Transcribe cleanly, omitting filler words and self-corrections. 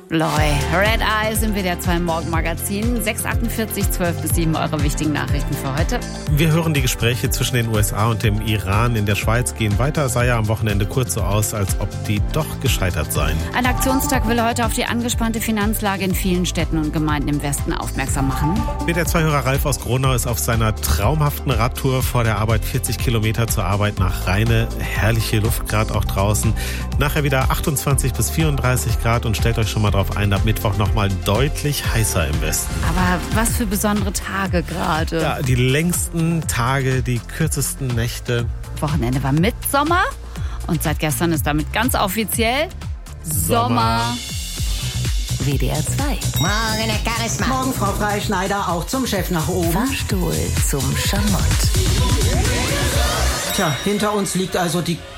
Loy. Red Eyes im WDR 2 Morgenmagazin. 6:48, 12 bis 7 eure wichtigen Nachrichten für heute. Wir hören die Gespräche zwischen den USA und dem Iran in der Schweiz gehen weiter. Sah ja am Wochenende kurz so aus, als ob die doch gescheitert seien. Ein Aktionstag will heute auf die angespannte Finanzlage in vielen Städten und Gemeinden im Westen aufmerksam machen. WDR 2-Hörer Ralf aus Gronau ist auf seiner traumhaften Radtour vor der Arbeit 40 Kilometer zur Arbeit nach Rheine. Herrliche Luft gerade auch draußen. Nachher wieder 28 bis 34 Grad und stellt euch schon mal drauf ein, ab Mittwoch nochmal deutlich heißer im Westen. Aber was für besondere Tage gerade. Ja, die längsten Tage, die kürzesten Nächte. Wochenende war Mitsommer und seit gestern ist damit ganz offiziell Sommer. WDR 2. Morgen, Herr Charisma. Morgen, Frau Freischneider, auch zum Chef nach oben. Fahrstuhl zum Schamott. Tja, hinter uns liegt also die